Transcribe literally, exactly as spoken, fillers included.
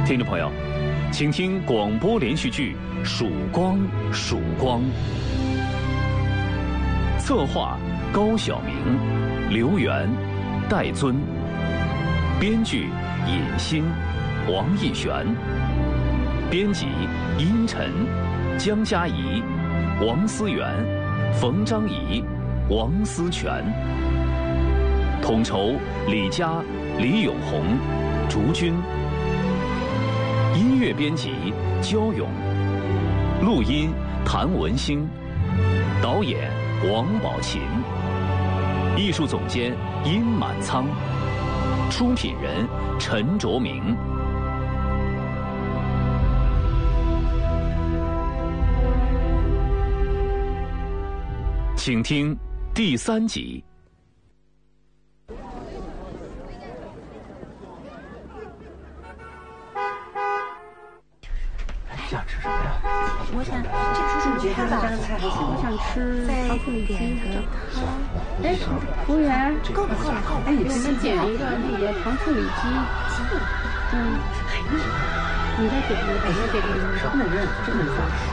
听众朋友，请听广播连续剧《曙光曙光》，策划高晓明、刘源、戴尊，编剧尹欣、王艺璇，编辑殷晨、江嘉怡、王思源、冯章仪、王思全，统筹李佳、李永红、竹君，音乐编辑焦勇，录音谭文兴，导演王宝琴，艺术总监殷满仓，出品人陈卓明。请听第三集。 想吃什么呀？ 我想这叔叔觉得这个菜还行，我想吃糖醋里脊和汤。哎，服务员，够了够了够了！哎，我们点一个那个糖醋里脊。嗯，你再点一个，我再点一个。 什么人？真的是。